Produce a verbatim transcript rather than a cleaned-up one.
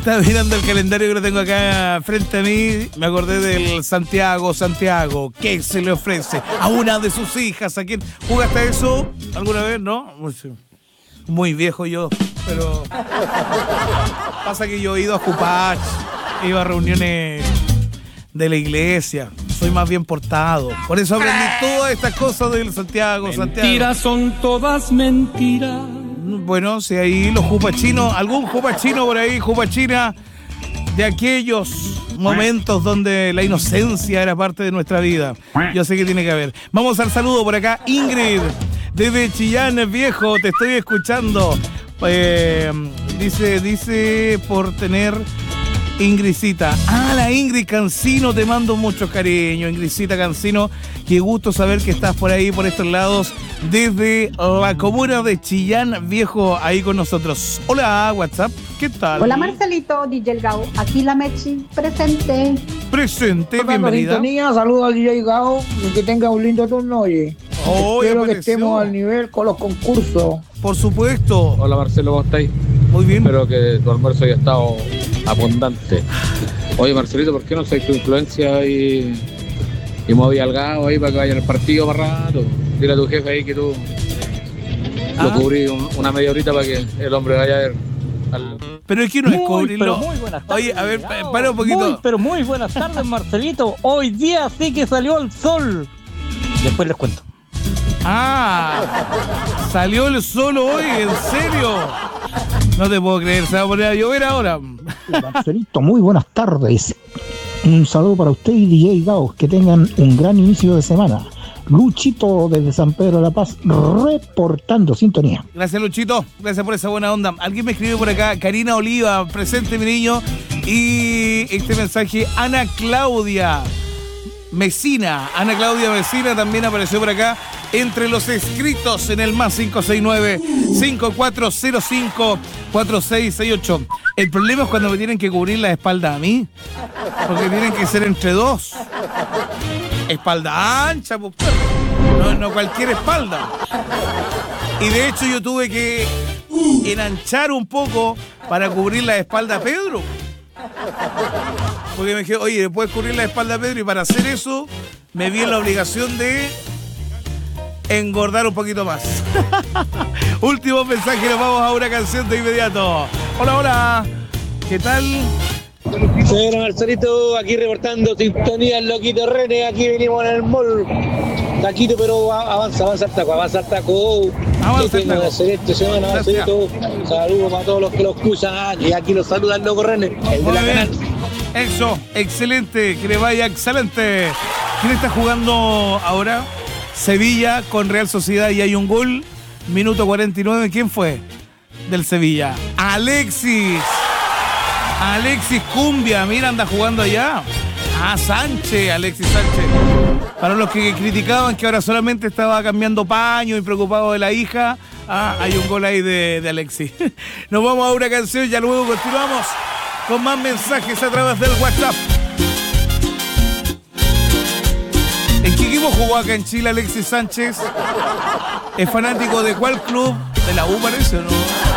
Estaba mirando el calendario que lo tengo acá frente a mí. Me acordé del Santiago, Santiago. ¿Qué se le ofrece a una de sus hijas? ¿A quién jugaste eso alguna vez? ¿No? Muy viejo yo, pero pasa que yo he ido a Jupach, iba a reuniones de la iglesia. Soy más bien portado. Por eso aprendí todas estas cosas del Santiago, Santiago. Mentiras son todas mentiras. Bueno, si ahí los jupachinos, algún jupachino por ahí, jupachina, de aquellos momentos donde la inocencia era parte de nuestra vida. Yo sé que tiene que haber. Vamos al saludo por acá. Ingrid, desde Chillán, viejo, te estoy escuchando. Eh, dice, dice por tener... Ingridcita. Ah, la Ingrid Cancino, te mando mucho cariño, Ingridcita Cancino. Qué gusto saber que estás por ahí, por estos lados, desde la comuna de Chillán, viejo, ahí con nosotros. Hola, WhatsApp, ¿qué tal? Hola, Marcelito, D J Gao, aquí la Mechi, presente. Presente, bienvenida. Saludos al D J Gao y que tenga un lindo turno, oye. Oh, espero que estemos al nivel con los concursos. Por supuesto. Hola Marcelo, ¿cómo estáis? Muy bien. Espero que tu almuerzo haya estado abundante. Oye Marcelito, ¿por qué no sois tu influencia y, y moví al Gao ahí para que vaya al partido más rato? Dile a tu jefe ahí que tú ah. lo cubrí un, una media horita para que el hombre vaya a ver al... Pero es que no es cubrirlo. Muy buenas tardes. Oye, a ver, para un poquito. Muy, pero muy buenas tardes, Marcelito. Hoy día sí que salió el sol. Después les cuento. Ah, salió el sol hoy, ¿en serio? No te puedo creer, se va a poner a llover ahora. Marcelito, muy buenas tardes. Un saludo para usted y D J Gao, que tengan un gran inicio de semana. Luchito desde San Pedro de la Paz, reportando sintonía. Gracias, Luchito, gracias por esa buena onda. Alguien me escribió por acá, Karina Oliva, presente mi niño. Y este mensaje, Ana Claudia Mesina, Ana Claudia Mesina también apareció por acá entre los escritos en el más cinco seis nueve, cinco cuatro cero cinco, cuatro seis seis ocho. El problema es cuando me tienen que cubrir la espalda a mí, porque tienen que ser entre dos. Espalda ancha, pues, no, no cualquier espalda. Y de hecho yo tuve que enanchar un poco para cubrir la espalda a Pedro. Porque me dije, oye, ¿le puedes cubrir la espalda a Pedro? Y para hacer eso, me vi en la obligación de engordar un poquito más. Último mensaje, nos vamos a una canción de inmediato. Hola, hola. ¿Qué tal? Señor Marcelito, aquí reportando sintonía el loquito René, aquí venimos en el mall. Taquito, pero avanza, avanza el taco, avanza el taco. Avanza el taco. Una excelente semana, Marcelito. Saludos para todos los que lo escuchan. Y aquí los saluda el loco René, el de la canal. Eso, excelente, que le vaya excelente. ¿Quién está jugando ahora? Sevilla con Real Sociedad y hay un gol. Minuto cuarenta y nueve. ¿Quién fue? Del Sevilla. Alexis. Alexis Cumbia. Mira, anda jugando allá. Ah, Sánchez, Alexis Sánchez. Para los que criticaban que ahora solamente estaba cambiando paño y preocupado de la hija, ah, hay un gol ahí de, de Alexis. Nos vamos a una canción y ya luego continuamos con más mensajes a través del WhatsApp. ¿En qué equipo jugó acá en Chile Alexis Sánchez? ¿Es fanático de cuál club? ¿De la U parece o no?